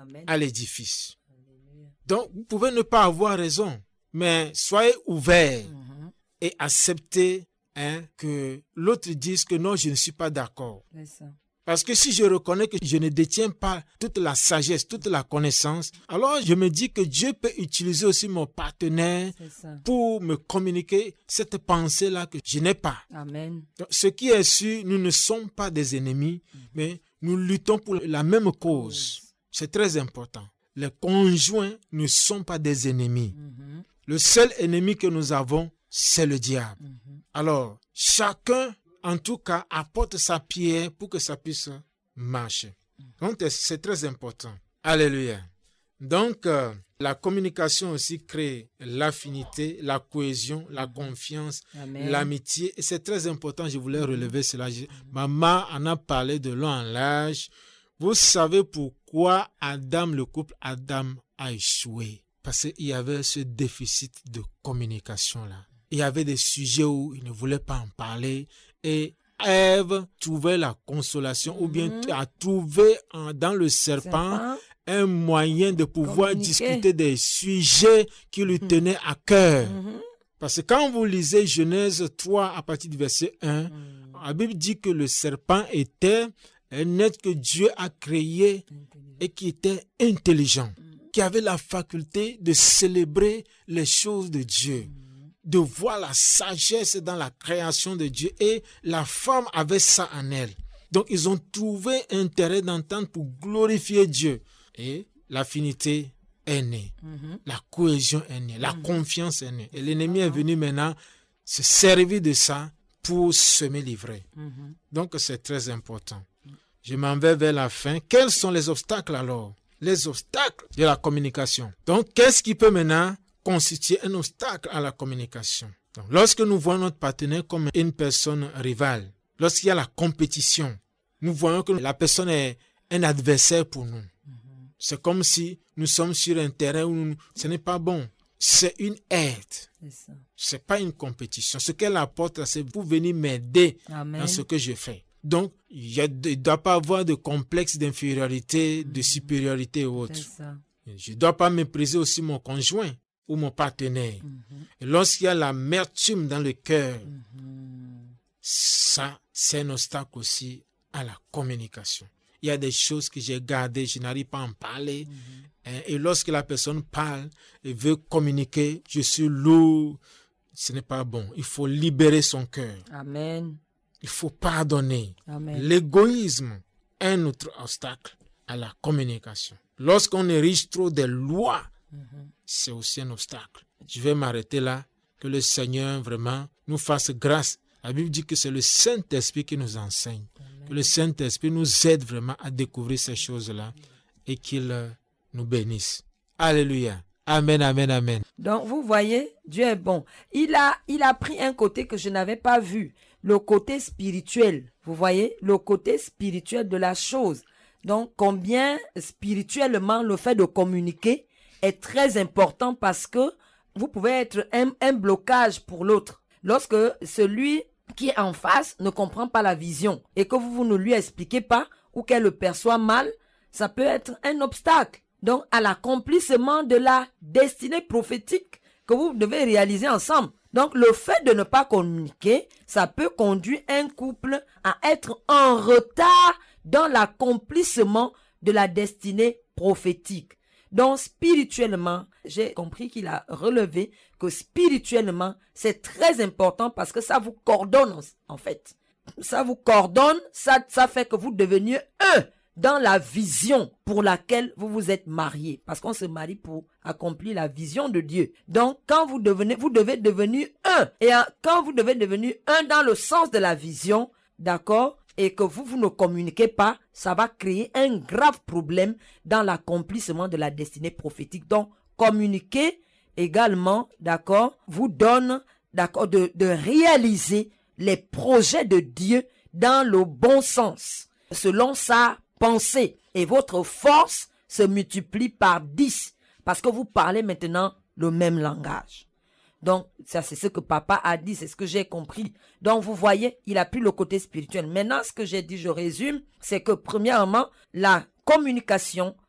Amen. à l'édifice. Donc, vous pouvez ne pas avoir raison, mais soyez ouverts et acceptez que l'autre dise que non, je ne suis pas d'accord. C'est ça. Parce que si je reconnais que je ne détiens pas toute la sagesse, toute la connaissance, alors je me dis que Dieu peut utiliser aussi mon partenaire pour me communiquer cette pensée-là que je n'ai pas. Amen. Donc, ce qui est sûr, nous ne sommes pas des ennemis, mais nous luttons pour la même cause. C'est très important. Les conjoints ne sont pas des ennemis. Le seul ennemi que nous avons, c'est le diable. Alors, chacun, en tout cas, apporte sa pierre pour que ça puisse marcher. Donc, c'est très important. Alléluia. Donc, la communication aussi crée l'affinité, la cohésion, la confiance, l'amitié. Et c'est très important, je voulais relever cela. Maman en a parlé de long en large. Vous savez pourquoi le couple Adam a échoué? Parce qu'il y avait ce déficit de communication-là. Il y avait des sujets où il ne voulait pas en parler. Et Ève trouvait la consolation ou bien a trouvé dans le serpent un moyen de pouvoir discuter des sujets qui lui tenaient à cœur. Parce que quand vous lisez Genèse 3 à partir du verset 1, la Bible dit que le serpent était un être que Dieu a créé et qui était intelligent, qui avait la faculté de célébrer les choses de Dieu, de voir la sagesse dans la création de Dieu, et la femme avait ça en elle. Donc ils ont trouvé intérêt d'entendre pour glorifier Dieu, et l'affinité est née, la cohésion est née, la confiance est née, et l'ennemi est venu maintenant se servir de ça pour semer l'ivraie. Donc c'est très important. Je m'en vais vers la fin. Quels sont les obstacles alors? Les obstacles de la communication. Donc, qu'est-ce qui peut maintenant constituer un obstacle à la communication? Donc, lorsque nous voyons notre partenaire comme une personne rivale, lorsqu'il y a la compétition, nous voyons que la personne est un adversaire pour nous. C'est comme si nous sommes sur un terrain où ce n'est pas bon. C'est une aide. Ce n'est pas une compétition. Ce qu'elle apporte, c'est pour venir m'aider dans ce que je fais. Donc, il ne doit pas avoir de complexe d'infériorité, de supériorité ou autre. Je ne dois pas mépriser aussi mon conjoint ou mon partenaire. Et lorsqu'il y a l'amertume dans le cœur, ça, c'est un obstacle aussi à la communication. Il y a des choses que j'ai gardées, je n'arrive pas à en parler. Et lorsque la personne parle et veut communiquer, je suis lourd, ce n'est pas bon. Il faut libérer son cœur. Amen. Il faut pardonner. Amen. L'égoïsme est un autre obstacle à la communication. Lorsqu'on érige trop des lois, c'est aussi un obstacle. Je vais m'arrêter là. Que le Seigneur vraiment nous fasse grâce. La Bible dit que c'est le Saint-Esprit qui nous enseigne. Amen. Que le Saint-Esprit nous aide vraiment à découvrir ces choses-là et qu'il nous bénisse. Alléluia. Amen, amen, amen. Donc, vous voyez, Dieu est bon. Il a pris un côté que je n'avais pas vu. Le côté spirituel, vous voyez, le côté spirituel de la chose. Donc, combien spirituellement le fait de communiquer est très important parce que vous pouvez être un blocage pour l'autre. Lorsque celui qui est en face ne comprend pas la vision et que vous ne lui expliquez pas ou qu'elle le perçoit mal, ça peut être un obstacle. Donc, à l'accomplissement de la destinée prophétique que vous devez réaliser ensemble. Donc, le fait de ne pas communiquer, ça peut conduire un couple à être en retard dans l'accomplissement de la destinée prophétique. Donc, spirituellement, j'ai compris qu'il a relevé que spirituellement, c'est très important parce que ça vous coordonne, en fait. Ça vous coordonne, ça fait que vous deveniez un dans la vision pour laquelle vous vous êtes mariés. Parce qu'on se marie pour accomplir la vision de Dieu. Donc, quand vous devez devenir un. Et quand vous devez devenir un dans le sens de la vision, d'accord, et que vous ne communiquez pas, ça va créer un grave problème dans l'accomplissement de la destinée prophétique. Donc, communiquer également, d'accord, vous donne, d'accord, de réaliser les projets de Dieu dans le bon sens, selon sa pensée. Et votre force se multiplie par 10 parce que vous parlez maintenant le même langage. Donc, ça, c'est ce que papa a dit, c'est ce que j'ai compris. Donc, vous voyez, il a pris le côté spirituel. Maintenant, ce que j'ai dit, je résume, c'est que premièrement, la communication